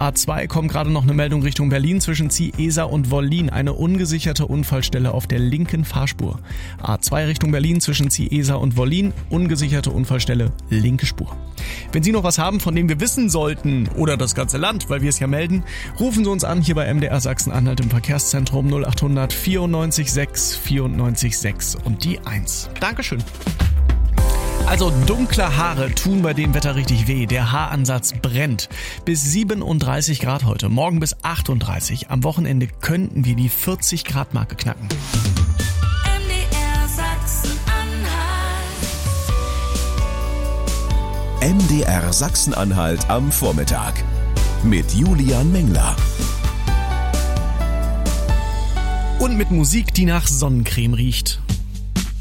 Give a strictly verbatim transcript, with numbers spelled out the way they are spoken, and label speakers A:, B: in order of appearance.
A: A zwei kommt gerade noch eine Meldung Richtung Berlin zwischen Ziehesa und Wollin. Eine ungesicherte Unfallstelle auf der linken Fahrspur. A zwei Richtung Berlin zwischen Ziehesa und Wollin. Ungesicherte Unfallstelle, linke Spur. Wenn Sie noch was haben, von dem wir wissen sollten, oder das ganze Land, weil wir es ja melden, rufen Sie uns an hier bei M D R Sachsen-Anhalt im Verkehrszentrum null acht hundert vierundneunzig sechs vierundneunzig sechs und die eins. Dankeschön. Also dunkle Haare tun bei dem Wetter richtig weh. Der Haaransatz brennt. Bis siebenunddreißig Grad heute, morgen bis achtunddreißig. Am Wochenende könnten wir die vierzig Grad Marke knacken.
B: M D R Sachsen-Anhalt.
C: M D R Sachsen-Anhalt am Vormittag mit Julian Mengler.
A: Und mit Musik, die nach Sonnencreme riecht.